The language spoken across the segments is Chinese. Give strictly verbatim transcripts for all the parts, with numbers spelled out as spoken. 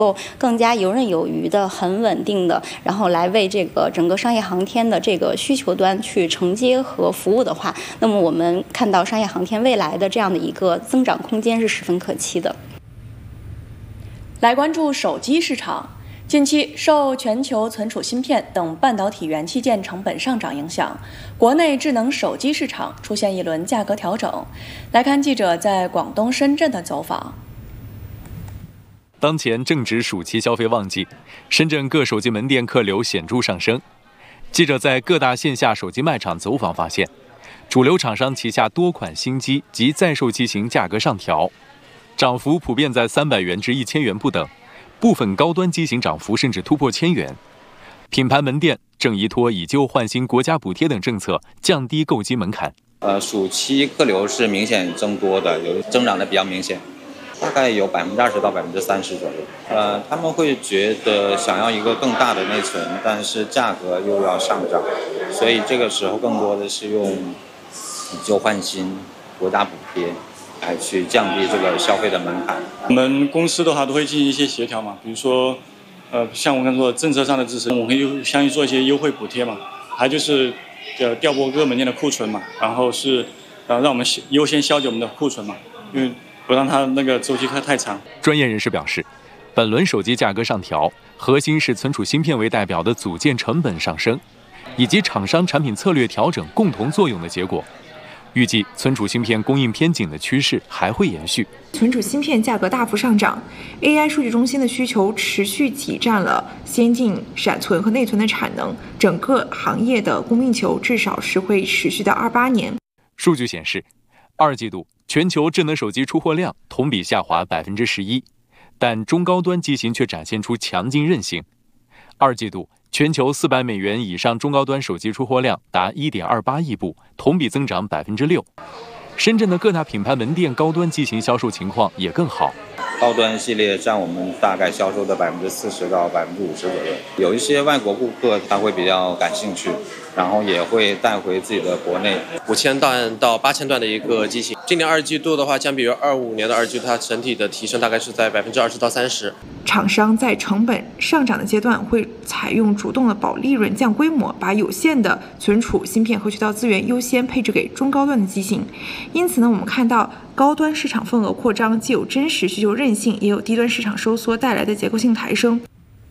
够更加游刃有余的、很稳定的，然后来为这个整个商业航天的这个需求端去承接和服务的话，那么我们看到商业航天未来的这样的一个增长空间是十分可期的。 来关注手机市场。近期受全球存储芯片等半导体元器件成本上涨影响，国内智能手机市场出现一轮价格调整。来看记者在广东深圳的走访。 当前正值暑期消费旺季，深圳各手机门店客流显著上升。记者在各大线下手机卖场走访发现，主流厂商旗下多款新机及在售机型价格上调，涨幅普遍在三百元至一千元不等，部分高端机型涨幅甚至突破千元。品牌门店正依托以旧换新国家补贴等政策，降低购机门槛。 呃，暑期客流是明显增多的，有增长的比较明显。大概有百分之二十到百分之三十左右。呃，他们会觉得想要一个更大的内存，但是价格又要上涨，所以这个时候更多的是用以旧换新、国家补贴来去降低这个消费的门槛。 我们公司的话都会进行一些协调嘛，比如说，呃，像我刚才说的政策上的支持，我们会相应做一些优惠补贴嘛，还就是呃调拨各个门店的库存嘛，然后是呃让我们优先消解我们的库存嘛，因为不让它那个周期太长。 专业人士表示，本轮手机价格上调，核心是存储芯片为代表的组件成本上升，以及厂商产品策略调整共同作用的结果。预计存储芯片供应偏紧的趋势还会延续。 存储芯片价格大幅上涨 ，A I 数据中心的需求持续挤占了先进闪存和内存的产能，整个行业的供应球至少是会持续到二八年。 数据显示，二季度全球智能手机出货量同比下滑百分之十一，但中高端机型却展现出强劲韧性。二季度全球四百美元以上中高端手机出货量达一点二八亿部，同比增长百分之六。深圳的各大品牌门店高端机型销售情况也更好。 高端系列占我们大概销售的百分之四十到百分之五十左右，有一些外国顾客他会比较感兴趣，然后也会带回自己的国内。 五千段到八千段的一个机型，今年二季度的话，相比于二五年的二季度，它整体的提升大概是在百分之二十到三十。 厂商在成本上涨的阶段会采用主动的保利润、降规模，把有限的存储芯片和渠道资源优先配置给中高端的机型。因此呢，我们看到高端市场份额扩张，既有真实需求韧性，也有低端市场收缩带来的结构性抬升。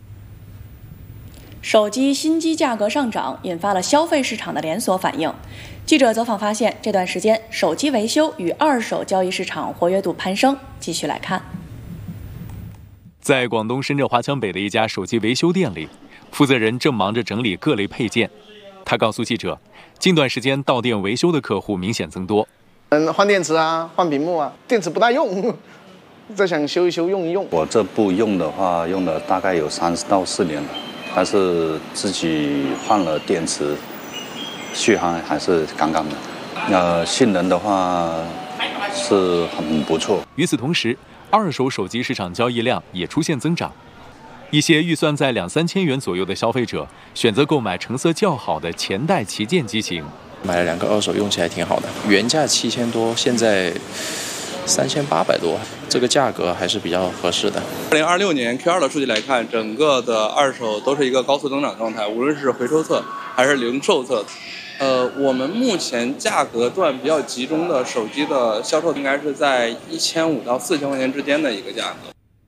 手机新机价格上涨引发了消费市场的连锁反应。记者走访发现，这段时间手机维修与二手交易市场活跃度攀升。继续来看， 在广东深圳华强北的一家手机维修店里，负责人正忙着整理各类配件。他告诉记者，近段时间到店维修的客户明显增多。 嗯，换电池啊，换屏幕啊，电池不大用，再想修一修用一用。 我这部用的话，用了大概有三到四年了，但是自己换了电池，续航还是杠杠的。呃，性能的话是很不错。 与此同时，二手手机市场交易量也出现增长。一些预算在两三千元左右的消费者选择购买成色较好的前代旗舰机型。 买了两个二手，用起来挺好的，原价七千多，现在三千八百多，这个价格还是比较合适的。 二零二六年 Q 二 的数据来看，整个的二手都是一个高速增长状态，无论是回收侧还是零售侧。呃，我们目前价格段比较集中的手机的销售应该是在一千五到四千块钱之间的一个价格。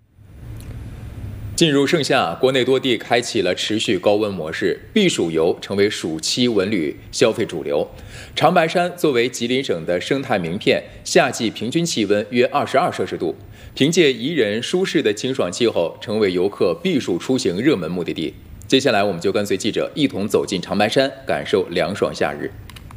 进入盛夏，国内多地开启了持续高温模式，避暑游成为暑期文旅消费主流。长白山作为吉林省的生态名片，夏季平均气温约二十二摄氏度，凭借宜人舒适的清爽气候，成为游客避暑出行热门目的地。接下来，我们就跟随记者一同走进长白山，感受凉爽夏日。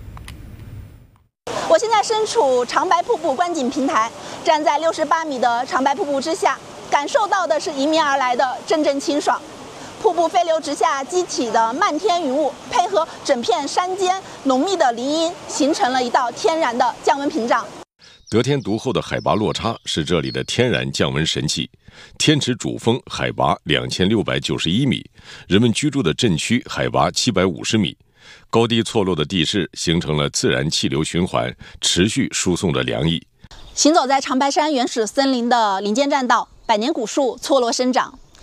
我现在身处长白瀑布观景平台，站在六十八米的长白瀑布之下，感受到的是迎面而来的阵阵清爽。瀑布飞流直下激起的漫天云雾，配合整片山间浓密的林荫，形成了一道天然的降温屏障。 得天独厚的海拔落差是这里的天然降温神器。天池主峰海拔两千六百九十一米，人们居住的镇区海拔七百五十米，高低错落的地势形成了自然气流循环，持续输送着凉意。 行走在长白山原始森林的林间栈道，百年古树错落生长，